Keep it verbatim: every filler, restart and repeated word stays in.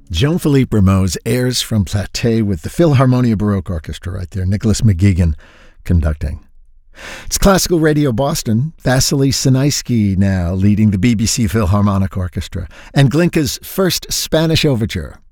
Jean-Philippe Rameau's Airs from Platée with the Philharmonia Baroque Orchestra right there, Nicholas McGuigan conducting. It's Classical Radio Boston. Vasily Sinaisky now leading the B B C Philharmonic Orchestra. And Glinka's first Spanish overture,